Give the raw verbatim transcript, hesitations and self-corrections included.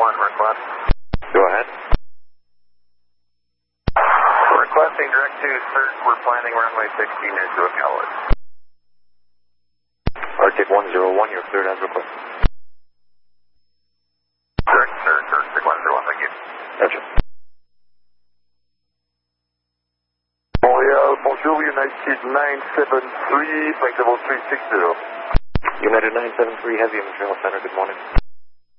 one, request. Go ahead. Requesting direct to search. We're planning runway sixteen into a Ocala. Arctic one zero one, you're cleared as requested. Direct to search, Arctic one zero one, thank you. Gotcha. Montreal, bonjour, United nine seven three, flight level three six zero. United nine seven three, Heavy, Montreal Center, good morning.